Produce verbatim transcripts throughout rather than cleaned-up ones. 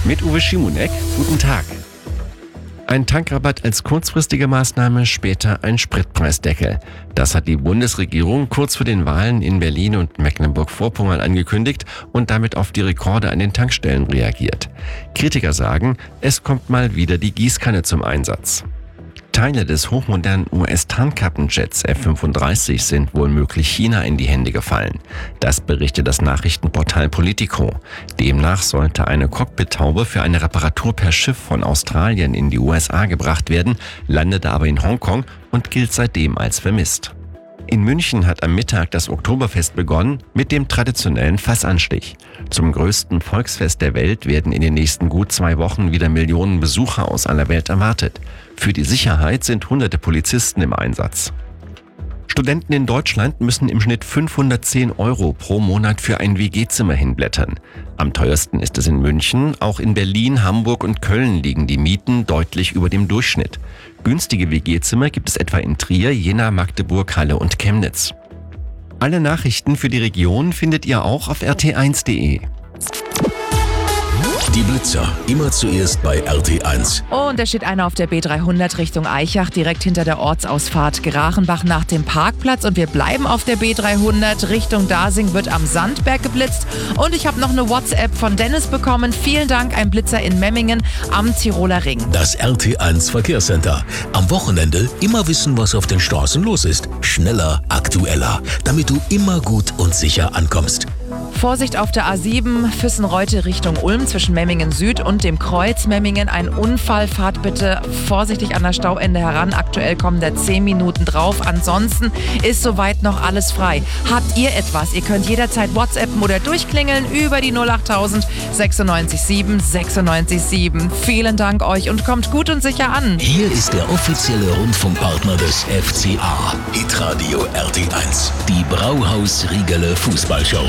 Mit Uwe Schimonek, guten Tag. Ein Tankrabatt als kurzfristige Maßnahme, später ein Spritpreisdeckel. Das hat die Bundesregierung kurz vor den Wahlen in Berlin und Mecklenburg-Vorpommern angekündigt und damit auf die Rekorde an den Tankstellen reagiert. Kritiker sagen, es kommt mal wieder die Gießkanne zum Einsatz. Teile des hochmodernen U S-Tarnkappenjets F fünfunddreißig sind womöglich China in die Hände gefallen. Das berichtet das Nachrichtenportal Politico. Demnach sollte eine Cockpit-Taube für eine Reparatur per Schiff von Australien in die U S A gebracht werden, landete aber in Hongkong und gilt seitdem als vermisst. In München hat am Mittag das Oktoberfest begonnen mit dem traditionellen Fassanstich. Zum größten Volksfest der Welt werden in den nächsten gut zwei Wochen wieder Millionen Besucher aus aller Welt erwartet. Für die Sicherheit sind hunderte Polizisten im Einsatz. Studenten in Deutschland müssen im Schnitt fünfhundertzehn Euro pro Monat für ein W G-Zimmer hinblättern. Am teuersten ist es in München, auch in Berlin, Hamburg und Köln liegen die Mieten deutlich über dem Durchschnitt. Günstige W G-Zimmer gibt es etwa in Trier, Jena, Magdeburg, Halle und Chemnitz. Alle Nachrichten für die Region findet ihr auch auf r t eins punkt d e. Die Blitzer, immer zuerst bei R T eins. Und da steht einer auf der B dreihundert Richtung Aichach, direkt hinter der Ortsausfahrt Grachenbach nach dem Parkplatz. Und wir bleiben auf der B dreihundert Richtung Dasing, wird am Sandberg geblitzt. Und ich habe noch eine WhatsApp von Dennis bekommen. Vielen Dank, ein Blitzer in Memmingen am Tiroler Ring. Das R T eins Verkehrscenter. Am Wochenende immer wissen, was auf den Straßen los ist. Schneller, aktueller, damit du immer gut und sicher ankommst. Vorsicht auf der A sieben, Füssenreute Richtung Ulm zwischen Memmingen Süd und dem Kreuz Memmingen. Ein Unfall, fahrt bitte vorsichtig an das Stauende heran. Aktuell kommen da zehn Minuten drauf. Ansonsten ist soweit noch alles frei. Habt ihr etwas? Ihr könnt jederzeit WhatsAppen oder durchklingeln über die null achttausend sechsundneunzig sieben sechsundneunzig sieben. Vielen Dank euch und kommt gut und sicher an. Hier ist der offizielle Rundfunkpartner des F C A. Hitradio R T eins. Die Brauhaus Riegele Fußballshow.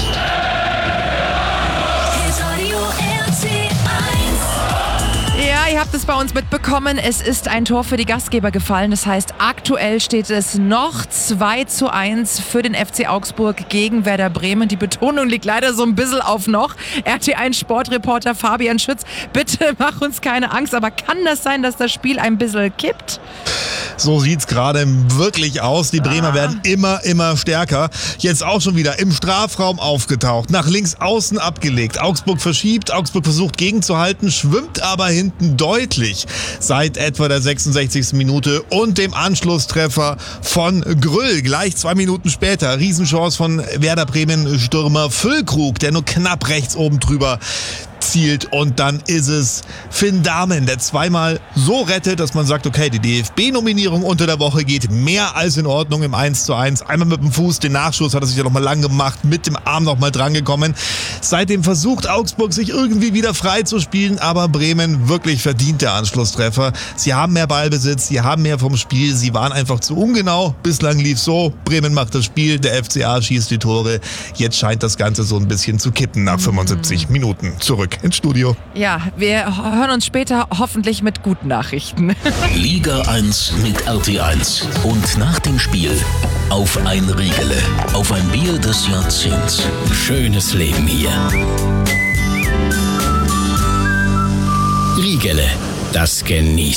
Ja, ihr habt es bei uns mitbekommen. Es ist ein Tor für die Gastgeber gefallen. Das heißt, aktuell steht es noch zwei zu eins für den F C Augsburg gegen Werder Bremen. Die Betonung liegt leider so ein bisschen auf noch. R T eins Sportreporter Fabian Schütz, bitte mach uns keine Angst. Aber kann das sein, dass das Spiel ein bisschen kippt? So sieht's gerade wirklich aus. Die Bremer ah. werden immer, immer stärker. Jetzt auch schon wieder im Strafraum aufgetaucht, nach links außen abgelegt. Augsburg verschiebt, Augsburg versucht gegenzuhalten, schwimmt aber hinten deutlich seit etwa der sechsundsechzigsten Minute und dem Anschlusstreffer von Grüll. Gleich zwei Minuten später, Riesenchance von Werder Bremen Stürmer Füllkrug, der nur knapp rechts oben drüber zielt, und dann ist es Finn Dahmen, der zweimal so rettet, dass man sagt, okay, die D F B-Nominierung unter der Woche geht mehr als in Ordnung im eins zu eins. Einmal mit dem Fuß, den Nachschuss hat er sich ja nochmal lang gemacht, mit dem Arm nochmal drangekommen. Seitdem versucht Augsburg sich irgendwie wieder frei zu spielen, aber Bremen wirklich verdient der Anschlusstreffer. Sie haben mehr Ballbesitz, sie haben mehr vom Spiel, sie waren einfach zu ungenau. Bislang lief so, Bremen macht das Spiel, der F C A schießt die Tore. Jetzt scheint das Ganze so ein bisschen zu kippen nach fünfundsiebzig Minuten. Zurück ins Studio. Ja, wir hören uns später hoffentlich mit guten Nachrichten. Liga eins mit R T eins. Und nach dem Spiel auf ein Riegele, auf ein Bier des Jahrzehnts. Schönes Leben hier. Riegele, das genießt